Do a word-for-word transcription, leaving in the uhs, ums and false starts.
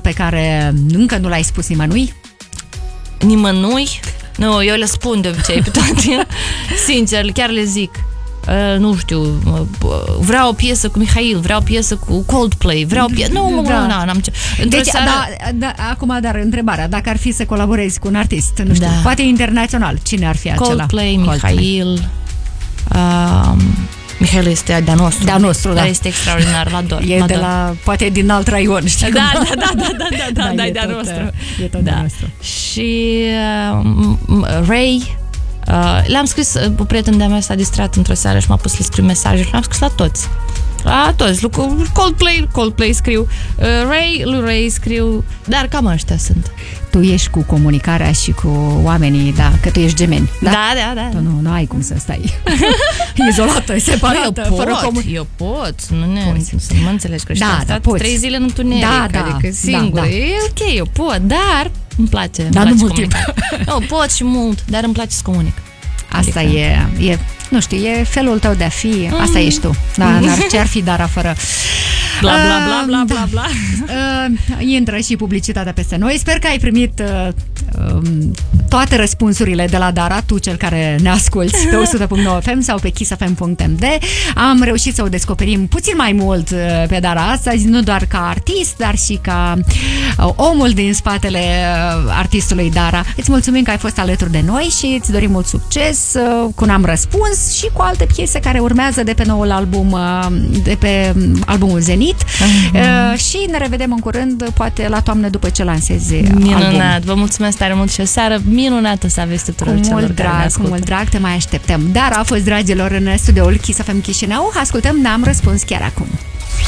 pe care încă nu l-ai spus nimănui? Nimănui? Nu, eu le spun de obicei pe toate. Sincer, chiar le zic. Uh, nu știu, uh, vreau o piesă cu Mihail, vreau o piesă cu Coldplay, vreau o piesă... Nu, nu, da. nu, n-am ce... Deci, seară... da, da, acum, dar întrebarea, dacă ar fi să colaborezi cu un artist, nu știu, da. poate internațional, cine ar fi acela? Coldplay, Mihail... Uh, Mihail este de-a nostru. De-a nostru, da. Dar este extraordinar, l-ador. E de la, poate din alt raion, știi? Da, da, da, da, da, da, da, da, e de-a nostru. E tot de-a nostru. Și uh, Ray... Uh, le-am scris, uh, o prietenă de-a mea s-a distrat într-o seară și m-a pus să le scriu mesaje și le-am scris la toți. La toți. Coldplay, Coldplay scriu. Uh, Ray, lui Ray scriu. Dar cam ăștia sunt. Tu ești cu comunicarea și cu oamenii, da, că tu ești gemeni. Da, da, da. da. Tu nu, nu ai cum să stai izolată, separată, eu pot, fără comun... Eu pot, nu ne, să mă înțelegi că da, am da, stat poți. trei zile în întuneric, da, da, adică singur. Da, da. E ok, eu pot, dar îmi place. Îmi dar place nu mult timp. Nu, pot și mult, dar îmi place să comunic. Asta adică... e, e, nu știu, e felul tău de a fi, asta mm. ești tu. Da, ce-ar fi Dara fără... Bla, bla, bla, bla, bla, bla, bla. Uh, intră și publicitatea peste noi. Sper că ai primit uh, um, toate răspunsurile de la Dara, tu cel care ne asculți pe o sută punct nouă F M sau pe kiss f m punct m d. Am reușit să o descoperim puțin mai mult uh, pe Dara astăzi, nu doar ca artist, dar și ca uh, omul din spatele uh, artistului Dara. Îți mulțumim că ai fost alături de noi și îți dorim mult succes uh, cu N-am răspuns și cu alte piese care urmează de pe noul album, uh, de pe albumul Zenit. Uh-huh. Uh, și ne revedem în curând, poate la toamnă după ce lansezi minunat, albumul. Vă mulțumesc tare mult și o seară minunată să aveți tuturor celor mult care drag, ne ascultă. Cu mult drag, te mai așteptăm. Dar a fost, dragilor, în studioul Kiss F M Chișinău. Ascultăm N-am răspuns chiar acum.